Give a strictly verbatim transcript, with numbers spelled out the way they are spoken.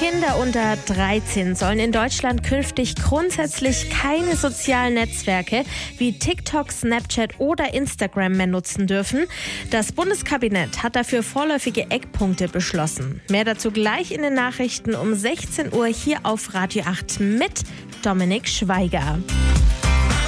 Kinder unter dreizehn sollen in Deutschland künftig grundsätzlich keine sozialen Netzwerke wie TikTok, Snapchat oder Instagram mehr nutzen dürfen. Das Bundeskabinett hat dafür vorläufige Eckpunkte beschlossen. Mehr dazu gleich in den Nachrichten um sechzehn Uhr hier auf Radio acht mit Dominik Schweiger.